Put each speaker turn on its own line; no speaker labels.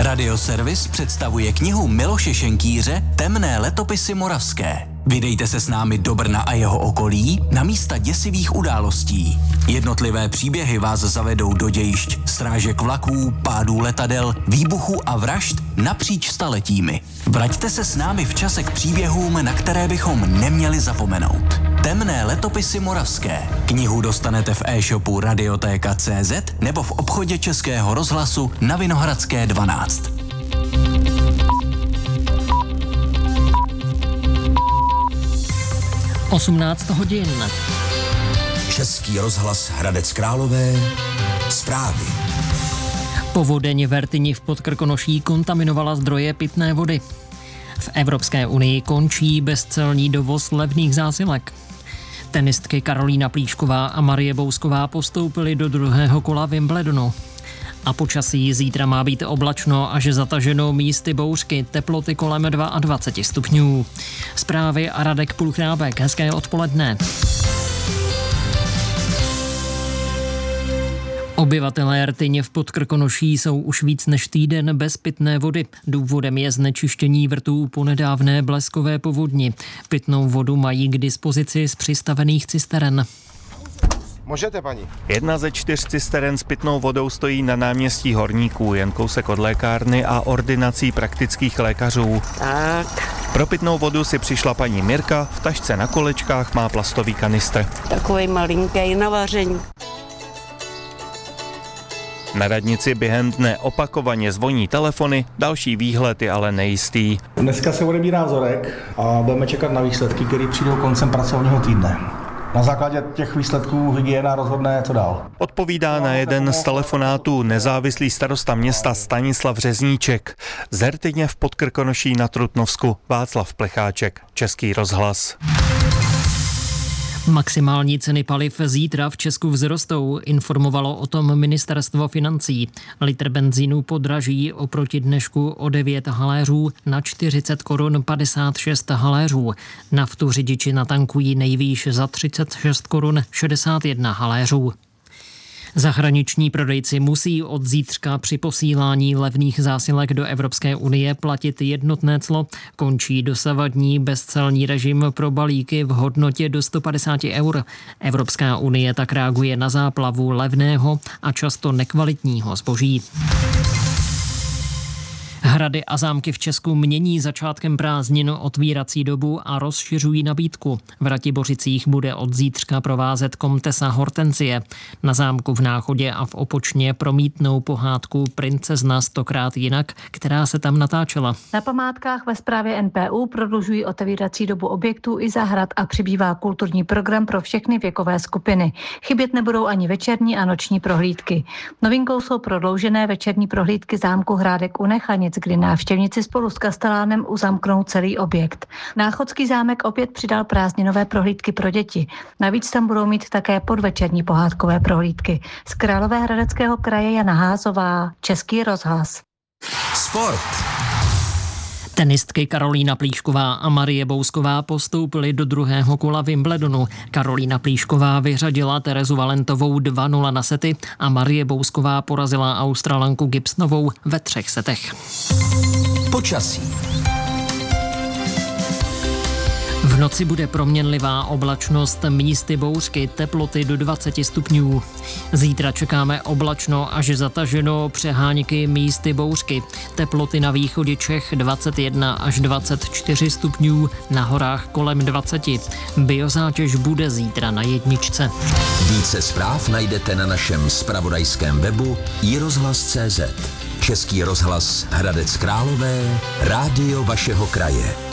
Radioservis představuje knihu Miloše Šenkýře Temné letopisy moravské. Vydejte se s námi do Brna a jeho okolí na místa děsivých událostí. Jednotlivé příběhy vás zavedou do dějišť srážek vlaků, pádů letadel, výbuchů a vražd napříč staletími. Vraťte se s námi v čase k příběhům, na které bychom neměli zapomenout. Temné letopisy moravské. Knihu dostanete v e-shopu Radiotéka.cz nebo v obchodě Českého rozhlasu na Vinohradské 12.
Osmnáct hodin.
Český rozhlas Hradec Králové. Zprávy.
Povodeň v Rtyni v Podkrkonoší kontaminovala zdroje pitné vody. V Evropské unii končí bezcelní dovoz levných zásilek. Tenistky Karolína Plíšková a Marie Bousková postoupily do druhého kola Wimbledonu. A počasí zítra má být oblačno až zataženo místy bouřky, teploty kolem 22 stupňů. Zprávy a Radek Pulchrábek, hezké odpoledne. Obyvatelé Rtyně v Podkrkonoší jsou už víc než týden bez pitné vody. Důvodem je znečištění vrtů po nedávné bleskové povodni. Pitnou vodu mají k dispozici z přistavených cisteren.
Můžete, paní.
1 ze 4 cisteren s pitnou vodou stojí na náměstí Horníků, jen kousek od lékárny a ordinací praktických lékařů.
Tak.
Pro pitnou vodu si přišla paní Mirka, v tašce na kolečkách má plastový kanistr.
Takový malinký na vaření.
Na radnici během dne opakovaně zvoní telefony, další výhled je ale nejistý.
Dneska se odebírá vzorek a budeme čekat na výsledky, které přijdou koncem pracovního týdne. Na základě těch výsledků hygiena rozhodne, co dál.
Odpovídá na jeden z telefonátů nezávislý starosta města Stanislav Řezníček. Z Rtyně v Podkrkonoší na Trutnovsku Václav Plecháček, Český rozhlas.
Maximální ceny paliv zítra v Česku vzrostou, informovalo o tom ministerstvo financí. Litr benzínu podraží oproti dnešku o 9 haléřů na 40 korun 56 haléřů. Naftu řidiči natankují nejvýš za 36 korun 61 haléřů. Zahraniční prodejci musí od zítřka při posílání levných zásilek do Evropské unie platit jednotné clo. Končí dosavadní bezcelní režim pro balíky v hodnotě do 150 eur. Evropská unie tak reaguje na záplavu levného a často nekvalitního zboží. Hrady a zámky v Česku mění začátkem prázdnin otvírací dobu a rozšiřují nabídku. V Ratibořicích bude od zítřka provázet komtesa Hortensie. Na zámku v Náchodě a v Opočně promítnou pohádku Princezna 100krát jinak, která se tam natáčela.
Na památkách ve správě NPÚ prodlužují otevírací dobu objektů i zahrad a přibývá kulturní program pro všechny věkové skupiny. Chybět nebudou ani večerní a noční prohlídky. Novinkou jsou prodloužené večerní prohlídky zámku Hrádek u Nechanic, kdy návštěvníci spolu s kastelánem uzamknou celý objekt. Náchodský zámek opět přidal prázdninové prohlídky pro děti. Navíc tam budou mít také podvečerní pohádkové prohlídky. Z Královéhradeckého kraje Jana Házová, Český rozhlas.
Sport.
Tenistky Karolína Plíšková a Marie Bousková postoupily do druhého kola Wimbledonu. Karolína Plíšková vyřadila Terezu Valentovou 2-0 na sety a Marie Bousková porazila Australanku Gibsonovou ve 3 setech.
Počasí.
V noci bude proměnlivá oblačnost, místy bouřky, teploty do 20 stupňů. Zítra čekáme oblačno až zataženo, přehánky místy bouřky. Teploty na východě Čech 21 až 24 stupňů, na horách kolem 20. Biozátěž bude zítra na 1.
Více zpráv najdete na našem zpravodajském webu iRozhlas.cz. Český rozhlas Hradec Králové, rádio vašeho kraje.